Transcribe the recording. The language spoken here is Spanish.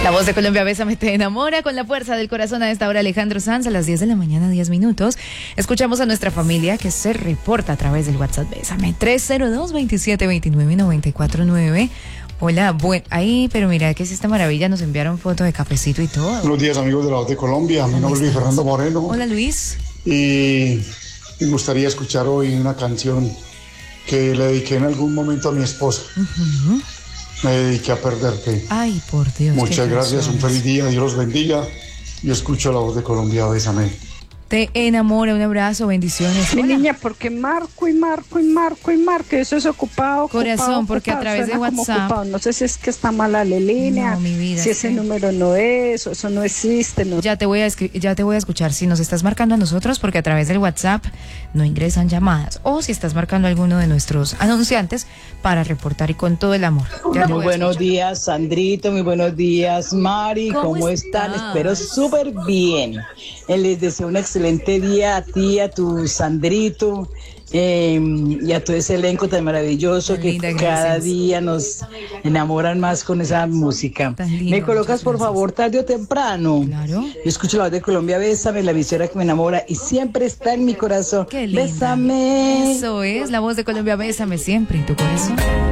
La voz de Colombia, Bésame, te enamora con la fuerza del corazón. A esta hora, Alejandro Sanz, a las 10 de la mañana, 10 minutos. Escuchamos a nuestra familia que se reporta a través del WhatsApp Bésame, 302-2729-949. Hola, ahí, pero mira que es esta maravilla, nos enviaron fotos de cafecito y todo. Buenos días, amigos de la voz de Colombia. Mi nombre es Luis Fernando Moreno. Hola, Luis. Y me gustaría escuchar hoy una canción que le dediqué en algún momento a mi esposa. Me dediqué a perderte. Ay, por Dios. Muchas gracias, un feliz día, Dios los bendiga. Yo escucho la voz de Colombia, Bésame. Te enamora, un abrazo, bendiciones. Mi Hola. niña, porque marco, eso es ocupado. Corazón, porque a través de WhatsApp. No sé si es que está mala la línea, No, mi vida, si ese número no es, o eso no existe. No. Ya te voy a escuchar si nos estás marcando a nosotros, porque a través del WhatsApp no ingresan llamadas, o si estás marcando a alguno de nuestros anunciantes para reportar y con todo el amor. Muy buenos días, Sandrito, muy buenos días, Mari, ¿cómo están? Espero súper bien. Les deseo un excelente día a ti, a tu Sandrito, y a todo ese elenco tan maravilloso que cada día nos enamoran más con esa música. ¿Me colocas, por favor, tarde o temprano? Claro. Yo escucho la voz de Colombia, Bésame, la emisora que me enamora y siempre está en mi corazón. Qué linda. Bésame. Eso es, la voz de Colombia, Bésame, siempre en tu corazón.